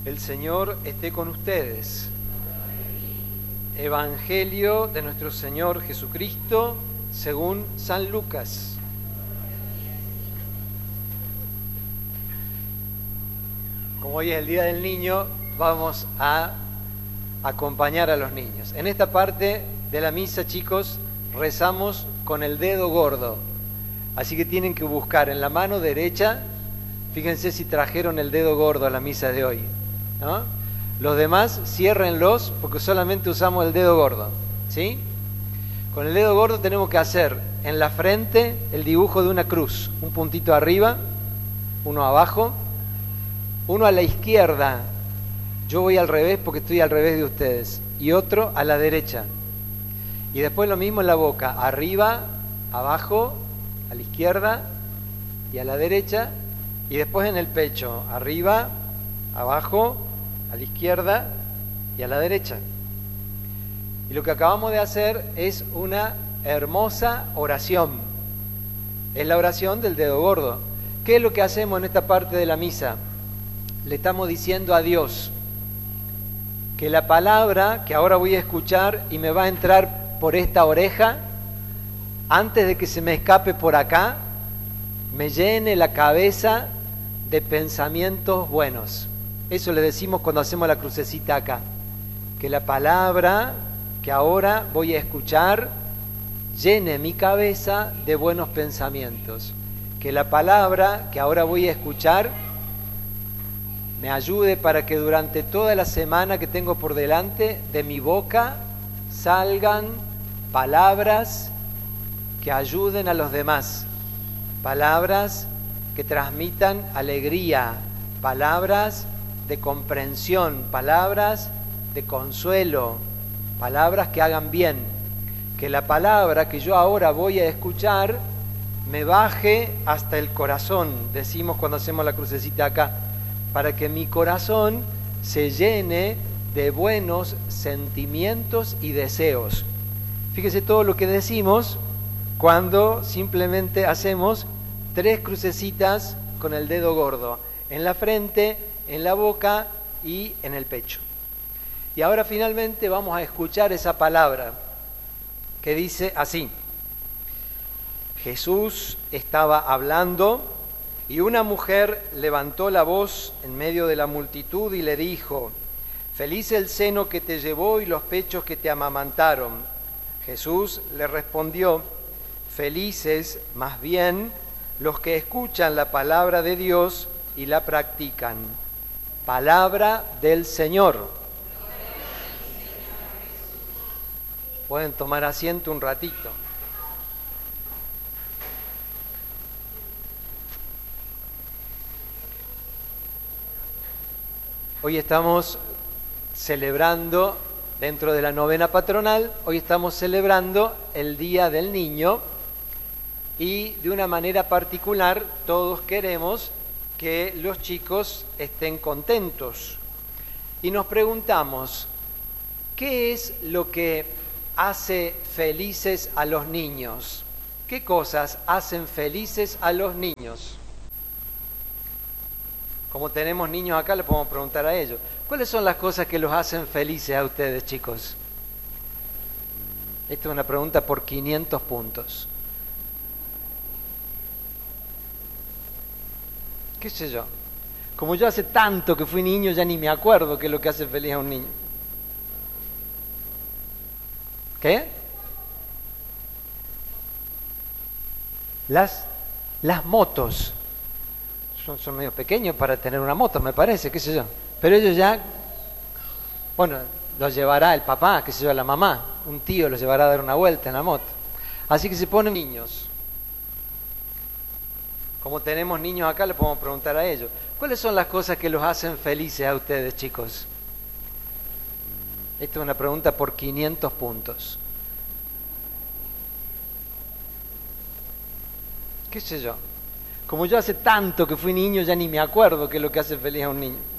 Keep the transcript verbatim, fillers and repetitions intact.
El Señor esté con ustedes. Evangelio de nuestro Señor Jesucristo según San Lucas. Como hoy es el Día del Niño, vamos a acompañar a los niños. En esta parte de la misa, chicos, rezamos con el dedo gordo. Así que tienen que buscar en la mano derecha, fíjense si trajeron el dedo gordo a la misa de hoy, ¿no? Los demás, ciérrenlos porque solamente usamos el dedo gordo, ¿sí? Con el dedo gordo tenemos que hacer en la frente el dibujo de una cruz, un puntito arriba, uno abajo, uno a la izquierda, yo voy al revés porque estoy al revés de ustedes, y otro a la derecha. Y después lo mismo en la boca, arriba, abajo, a la izquierda y a la derecha, y después en el pecho, arriba, abajo, a la izquierda y a la derecha. Y lo que acabamos de hacer es una hermosa oración. Es la oración del dedo gordo. ¿Qué es lo que hacemos en esta parte de la misa? Le estamos diciendo a Dios que la palabra que ahora voy a escuchar y me va a entrar por esta oreja, antes de que se me escape por acá, me llene la cabeza de pensamientos buenos. Eso le decimos cuando hacemos la crucecita acá. Que la palabra que ahora voy a escuchar llene mi cabeza de buenos pensamientos. Que la palabra que ahora voy a escuchar me ayude para que durante toda la semana que tengo por delante de mi boca salgan palabras que ayuden a los demás. Palabras que transmitan alegría. Palabras de comprensión, palabras de consuelo, palabras que hagan bien. Que la palabra que yo ahora voy a escuchar me baje hasta el corazón, decimos cuando hacemos la crucecita acá, para que mi corazón se llene de buenos sentimientos y deseos. Fíjese todo lo que decimos cuando simplemente hacemos tres crucecitas con el dedo gordo, en la frente, en la boca y en el pecho. Y ahora finalmente vamos a escuchar esa palabra que dice así: Jesús estaba hablando y una mujer levantó la voz en medio de la multitud y le dijo: feliz el seno que te llevó y los pechos que te amamantaron. Jesús le respondió: felices más bien los que escuchan la palabra de Dios y la practican. Palabra del Señor. Pueden tomar asiento un ratito. Hoy estamos celebrando, dentro de la novena patronal, hoy estamos celebrando el Día del Niño y de una manera particular todos queremos que los chicos estén contentos. Y nos preguntamos, ¿qué es lo que hace felices a los niños? ¿Qué cosas hacen felices a los niños? Como tenemos niños acá, le podemos preguntar a ellos. ¿Cuáles son las cosas que los hacen felices a ustedes, chicos? Esta es una pregunta por quinientos puntos. ¿Qué sé yo? Como yo hace tanto que fui niño, ya ni me acuerdo qué es lo que hace feliz a un niño. ¿Qué? Las, las motos. Son, son medio pequeños para tener una moto, me parece, qué sé yo. Pero ellos ya, bueno, los llevará el papá, qué sé yo, la mamá. Un tío los llevará a dar una vuelta en la moto. Así que se ponen niños. Como tenemos niños acá, le podemos preguntar a ellos. ¿Cuáles son las cosas que los hacen felices a ustedes, chicos? Esta es una pregunta por quinientos puntos. ¿Qué sé yo? Como yo hace tanto que fui niño, ya ni me acuerdo qué es lo que hace feliz a un niño.